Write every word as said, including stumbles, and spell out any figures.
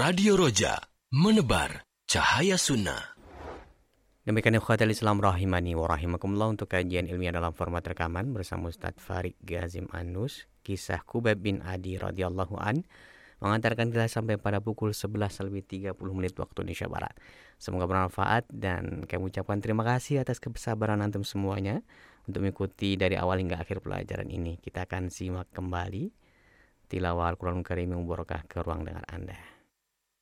Radio Roja, menebar cahaya sunnah. Demikian ikhwatal Islam rahimani wa rahimakumullah untuk kajian ilmiah dalam format rekaman bersama Ustadz Farid Ghazim Anus, kisah Khubayb bin Adi radhiyallahu an, mengantarkan kita sampai pada pukul sebelas lebih tiga puluh menit waktu Indonesia Barat. Semoga bermanfaat dan kami ucapkan terima kasih atas kesabaran antum semuanya untuk mengikuti dari awal hingga akhir pelajaran ini. Kita akan simak kembali tilawah Al-Quran Karim yang barokah ke ruang dengar Anda.